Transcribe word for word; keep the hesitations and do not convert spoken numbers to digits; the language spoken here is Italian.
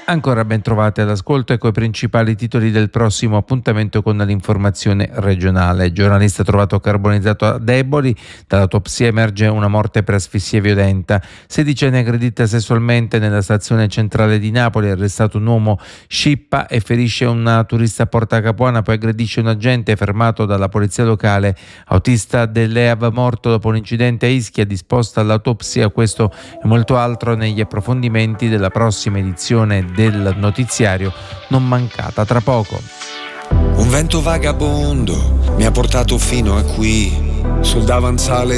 Ancora ben trovati all'ascolto e coi principali titoli del prossimo appuntamento con l'informazione regionale. Giornalista trovato carbonizzato a Deboli, dall'autopsia emerge una morte per asfissia violenta. Sedicenne aggredita sessualmente nella stazione centrale di Napoli, arrestato un uomo scippa e ferisce una turista a Porta Capuana, poi aggredisce un agente fermato dalla polizia locale. Autista dell'E A V morto dopo un incidente a Ischia, disposta l'autopsia. Questo e molto altro negli approfondimenti della prossima edizione del notiziario, non mancata tra poco. Un vento vagabondo mi ha portato fino a qui, sul davanzale